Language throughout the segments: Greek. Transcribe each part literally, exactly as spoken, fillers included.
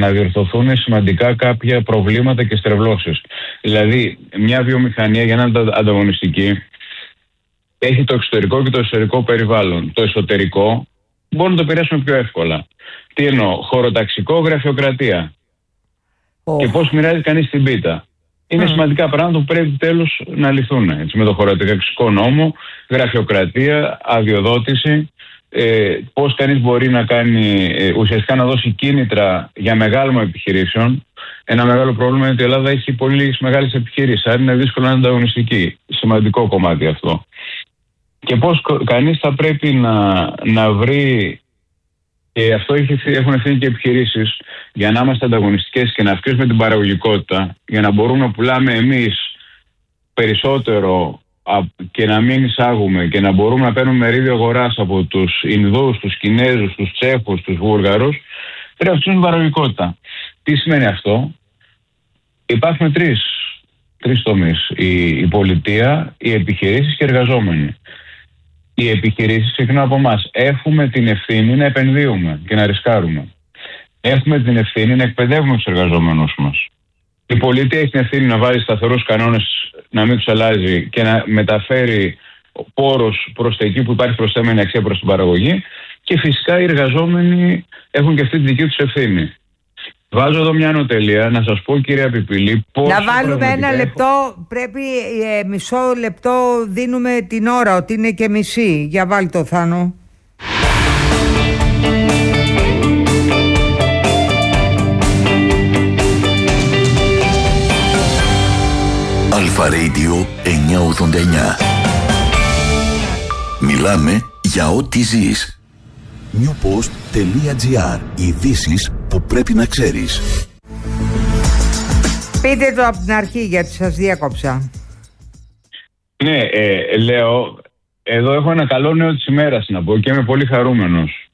να διορθωθούν σημαντικά κάποια προβλήματα και στρεβλώσεις. Δηλαδή, μια βιομηχανία για να είναι ανταγωνιστική έχει το εξωτερικό και το εσωτερικό περιβάλλον. Το εσωτερικό μπορούμε να το επηρεάσουμε πιο εύκολα. Τι εννοώ? Χωροταξικό, γραφειοκρατία. Oh. Και πώς μοιράζει κανείς την πίτα. Είναι mm. σημαντικά πράγματα που πρέπει τέλος να λυθούν. Έτσι, με το χωροταξικό νόμο, γραφειοκρατία, αδειοδότηση, ε, πώς κανείς μπορεί να κάνει, ε, ουσιαστικά να δώσει κίνητρα για μεγάλο επιχειρήσεων. Ένα μεγάλο πρόβλημα είναι ότι η Ελλάδα έχει πολύ μεγάλες επιχειρήσεις, άρα είναι δύσκολο να είναι ανταγωνιστική. Σημαντικό κομμάτι αυτό. Και πώς κανείς θα πρέπει να, να βρει, και αυτό έχουν ευθύνη και επιχειρήσεις, για να είμαστε ανταγωνιστικές και να αυξήσουμε την παραγωγικότητα, για να μπορούμε να πουλάμε εμείς περισσότερο και να μην εισάγουμε και να μπορούμε να παίρνουμε μερίδιο αγοράς από τους Ινδούς, τους Κινέζους, τους Τσέχους, τους Βούλγαρους, πρέπει να αυξήσουμε την παραγωγικότητα. Τι σημαίνει αυτό? Υπάρχουν τρεις, τρεις τομείς. Η, η πολιτεία, οι επιχειρήσεις και οι εργαζόμενοι. Οι επιχειρήσεις, συχνά από εμάς, έχουμε την ευθύνη να επενδύουμε και να ρισκάρουμε. Έχουμε την ευθύνη να εκπαιδεύουμε τους εργαζόμενους μας. Η πολιτεία έχει την ευθύνη να βάλει σταθερούς κανόνες, να μην τους αλλάζει και να μεταφέρει πόρους προς τα εκεί που υπάρχει προσθέμενη αξία προς την παραγωγή. Και φυσικά οι εργαζόμενοι έχουν και αυτή τη δική τους ευθύνη. Βάζω εδώ μια ανωτελεία να σας πω, κυρία Πιπηλή, πώς... Να βάλουμε ένα έχω... λεπτό, πρέπει ε, μισό λεπτό δίνουμε την ώρα, ότι είναι και μισή. Για βάλ' το, Θάνο. Αλφα Radio εννιακόσια ογδόντα εννιά. Μιλάμε για ό,τι ζεις. newpost.gr. Ειδήσεις που πρέπει να ξέρεις. Πείτε το από την αρχή, γιατί σας διάκοψα. Ναι, ε, λέω, εδώ έχω ένα καλό νέο της ημέρας να πω και είμαι πολύ χαρούμενος.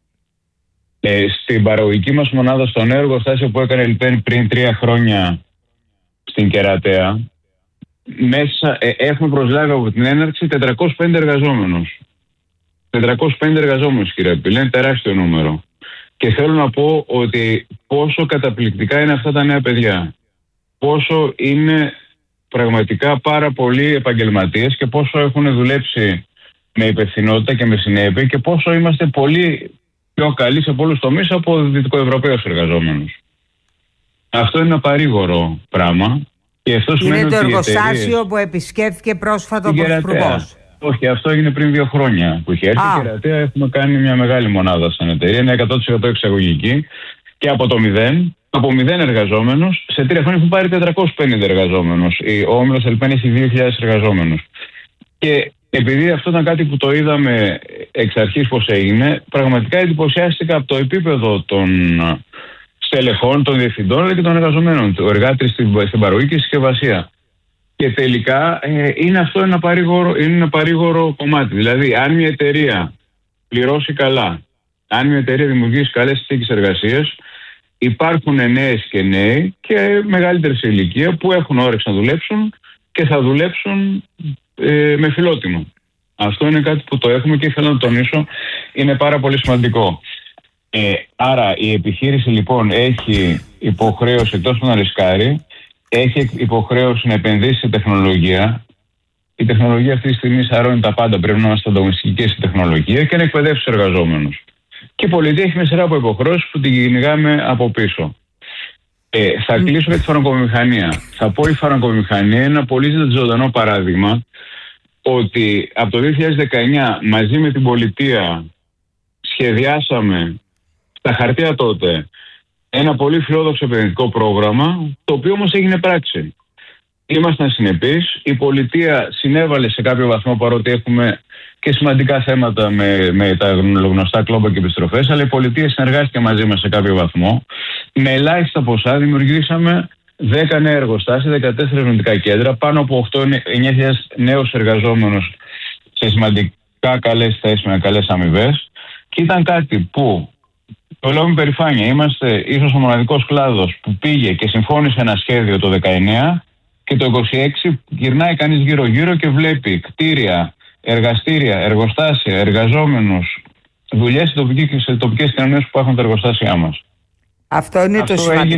Ε, στην παραγωγική μας μονάδα, στον εργοστάσιο που έκανε λοιπόν πριν τρία χρόνια στην Κερατέα, μέσα ε, έχουμε προσλάβει από την έναρξη τετρακόσιους πέντε εργαζόμενους. τετρακόσιους πέντε εργαζόμενους, κύριε Πιπηλή, είναι τεράστιο νούμερο. Και θέλω να πω ότι πόσο καταπληκτικά είναι αυτά τα νέα παιδιά. Πόσο είναι πραγματικά πάρα πολλοί επαγγελματίες και πόσο έχουν δουλέψει με υπευθυνότητα και με συνέπεια και πόσο είμαστε πολύ πιο καλοί σε πολλούς τομείς από δυτικοευρωπαίους εργαζόμενους. Αυτό είναι ένα παρήγορο πράγμα. Και αυτό είναι το εργοστάσιο εταιρείες... που επισκέφθηκε πρόσφατα ο Πρωθυπουργός. Όχι, αυτό έγινε πριν δύο χρόνια που είχε έρθει. Στην Κερατέα έχουμε κάνει μια μεγάλη μονάδα σαν εταιρεία. Είναι εκατό τοις εκατό εξαγωγική και από το μηδέν, από μηδέν εργαζόμενους, σε τρία χρόνια έχουν πάρει τετρακόσιους πενήντα εργαζόμενους. Ο Όμιλος Ελπέν έχει δύο χιλιάδες εργαζόμενους. Και επειδή αυτό ήταν κάτι που το είδαμε εξ αρχής πώς έγινε, πραγματικά εντυπωσιάστηκα από το επίπεδο των στελεχών, των διευθυντών αλλά και των εργαζομένων, του εργάτη στην παραγωγή και στη συσκευασία. Και τελικά ε, είναι αυτό ένα παρήγορο, είναι ένα παρήγορο κομμάτι. Δηλαδή, αν μια εταιρεία πληρώσει καλά, αν μια εταιρεία δημιουργήσει καλές συνθήκες εργασίας, υπάρχουν νέες και νέοι και μεγαλύτερη ηλικία που έχουν όρεξη να δουλέψουν και θα δουλέψουν ε, με φιλότιμο. Αυτό είναι κάτι που το έχουμε και θέλω να τονίσω, είναι πάρα πολύ σημαντικό. Ε, άρα η επιχείρηση λοιπόν έχει υποχρέωση, εκτός που να ρισκάρει, έχει υποχρέωση να επενδύσει σε τεχνολογία. Η τεχνολογία αυτή τη στιγμή σαρώνει τα πάντα. Πρέπει να είμαστε ανταγωνιστικοί στη τεχνολογία και να εκπαιδεύσει τους εργαζόμενους. Και η πολιτεία έχει μια σειρά από υποχρεώσεις που την κυνηγάμε από πίσω. Ε, θα κλείσω με τη φαρμακοβιομηχανία. Θα πω η φαρμακοβιομηχανία είναι ένα πολύ ζωντανό παράδειγμα ότι από το δύο χιλιάδες δεκαεννιά μαζί με την πολιτεία σχεδιάσαμε στα χαρτιά τότε ένα πολύ φιλόδοξο επενδυτικό πρόγραμμα, το οποίο όμως έγινε πράξη. Ήμασταν συνεπείς, η πολιτεία συνέβαλε σε κάποιο βαθμό, παρότι έχουμε και σημαντικά θέματα με, με τα γνωστά κλόμπα και επιστροφές, αλλά η πολιτεία συνεργάστηκε μαζί μας σε κάποιο βαθμό. Με ελάχιστα ποσά δημιουργήσαμε δέκα νέα εργοστάσια, δεκατέσσερα ερευνητικά κέντρα, πάνω από οκτώ με εννιά χιλιάδες νέους εργαζόμενους σε σημαντικά καλές θέσεις με καλές αμοιβές. Και ήταν κάτι που, το λέω με περηφάνεια, είμαστε ίσως ο μοναδικός κλάδος που πήγε και συμφώνησε ένα σχέδιο το δεκαεννιά και το είκοσι έξι γυρνάει κανείς γύρω-γύρω και βλέπει κτίρια, εργαστήρια, εργοστάσια, εργαζόμενους, δουλειές σε τοπικές κοινωνίες που έχουν τα εργοστάσια μας. Αυτό είναι Αυτό το σημαντικό.